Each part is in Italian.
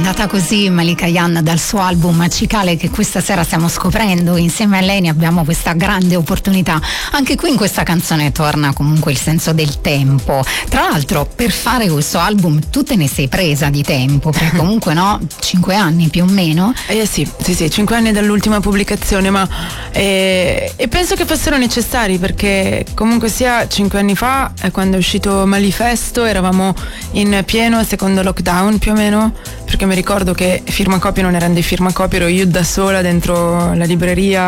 andata così Malika Ayane dal suo album Cicale, che questa sera stiamo scoprendo. Insieme a lei ne abbiamo questa grande opportunità. Anche qui in questa canzone torna comunque il senso del tempo. Tra l'altro, per fare questo album tu te ne sei presa di tempo, perché comunque 5 anni più o meno. Sì, 5 anni dall'ultima pubblicazione, ma e penso che fossero necessari, perché comunque sia 5 anni fa, quando è uscito Manifesto, eravamo in pieno secondo lockdown più o meno, perché mi ricordo che firmacopie non erano dei firmacopie, ero io da sola dentro la libreria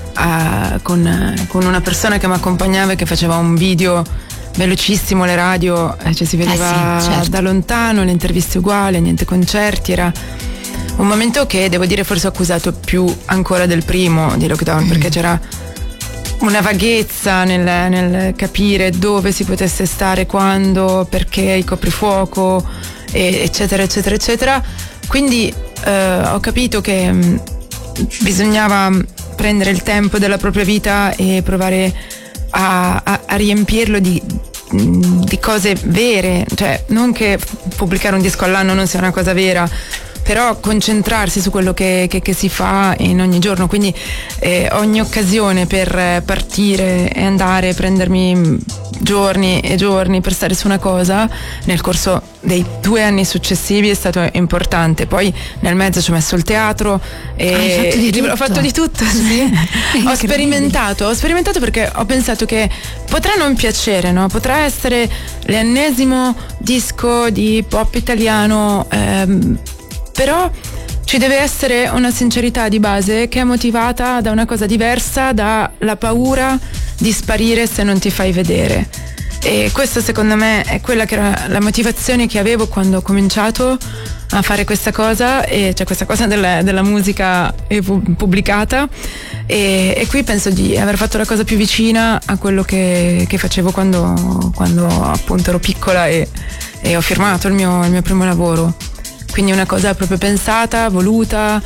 con una persona che mi accompagnava e che faceva un video velocissimo, le radio, cioè si vedeva certo, da lontano, le interviste uguali, niente concerti, era un momento che devo dire forse ho accusato più ancora del primo di lockdown, perché c'era una vaghezza nel capire dove si potesse stare, quando, perché il coprifuoco, eccetera eccetera eccetera. Quindi ho capito che bisognava prendere il tempo della propria vita e provare a riempirlo di cose vere, cioè non che pubblicare un disco all'anno non sia una cosa vera, però concentrarsi su quello che si fa in ogni giorno. Quindi ogni occasione per partire e andare, prendermi giorni e giorni per stare su una cosa nel corso dei 2 anni successivi è stato importante. Poi nel mezzo ci ho messo il teatro e ho fatto di tutto, sì. Ho sperimentato perché ho pensato che potrà non piacere, no? Potrà essere l'ennesimo disco di pop italiano, però ci deve essere una sincerità di base che è motivata da una cosa diversa, dalla paura di sparire se non ti fai vedere. E questo secondo me è quella che era la motivazione che avevo quando ho cominciato a fare questa cosa, e cioè questa cosa della musica pubblicata, e qui penso di aver fatto la cosa più vicina a quello che facevo quando appunto ero piccola e ho firmato il mio primo lavoro. Quindi una cosa proprio pensata, voluta,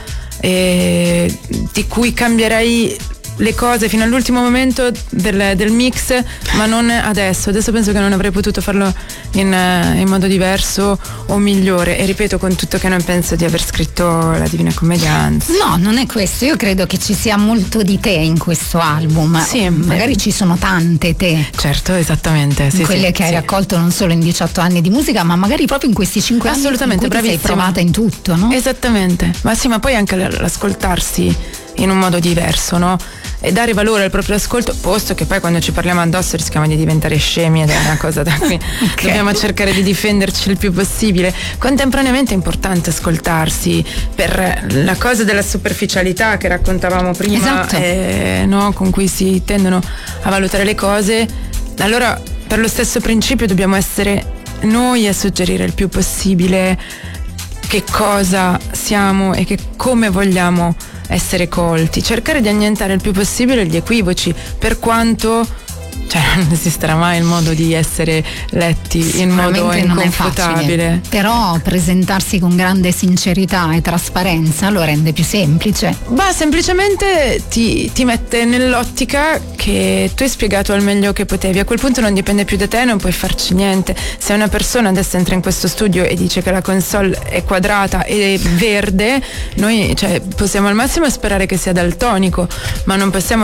di cui cambierei le cose fino all'ultimo momento del mix, ma non adesso. Adesso penso che non avrei potuto farlo in modo diverso o migliore, e ripeto, con tutto che non penso di aver scritto la Divina Commedia, anzi. No, non è questo, io credo che ci sia molto di te in questo album. Sì, magari ci sono tante te. Certo, esattamente, sì, quelle sì, che hai sì. raccolto non solo in 18 anni di musica, ma magari proprio in questi 5 anni assolutamente, in cui ti sei provata in tutto, no? Esattamente, ma sì, ma poi anche l'ascoltarsi in un modo diverso, no? E dare valore al proprio ascolto, posto che poi quando ci parliamo addosso rischiamo di diventare scemi, ed è una cosa da cui dobbiamo cercare di difenderci il più possibile. Contemporaneamente è importante ascoltarsi, per la cosa della superficialità che raccontavamo prima, esatto. No? Con cui si tendono a valutare le cose. Allora, per lo stesso principio dobbiamo essere noi a suggerire il più possibile che cosa siamo e che come vogliamo essere colti, cercare di annientare il più possibile gli equivoci, per quanto non esisterà mai il modo di essere letti in modo inconfutabile. Però presentarsi con grande sincerità e trasparenza lo rende più semplice. Semplicemente ti mette nell'ottica che tu hai spiegato al meglio che potevi. A quel punto non dipende più da te, non puoi farci niente. Se una persona adesso entra in questo studio e dice che la console è quadrata e verde, noi possiamo al massimo sperare che sia daltonico, ma non possiamo